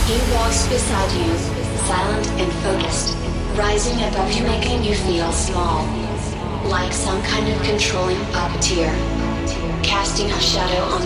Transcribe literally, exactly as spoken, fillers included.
He walks beside you, silent and focused, rising above you, making you feel small, like some kind of controlling puppeteer, casting a shadow on